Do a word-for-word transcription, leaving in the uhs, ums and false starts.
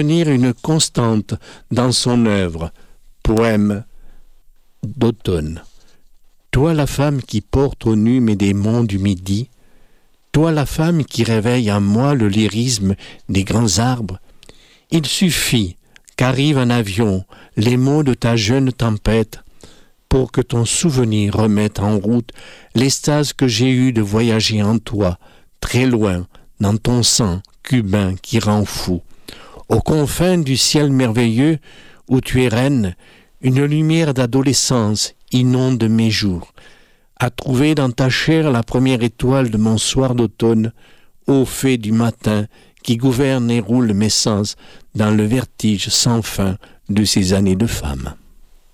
devenir une constante dans son œuvre. Poème d'automne. Toi la femme qui porte au nu mes démons du midi, toi la femme qui réveille en moi le lyrisme des grands arbres, il suffit qu'arrive en avion les mots de ta jeune tempête pour que ton souvenir remette en route l'extase que j'ai eue de voyager en toi, très loin, dans ton sang cubain qui rend fou. Aux confins du ciel merveilleux où tu es reine, une lumière d'adolescence inonde mes jours. À trouver dans ta chair la première étoile de mon soir d'automne, ô fée du matin qui gouverne et roule mes sens dans le vertige sans fin de ces années de femme.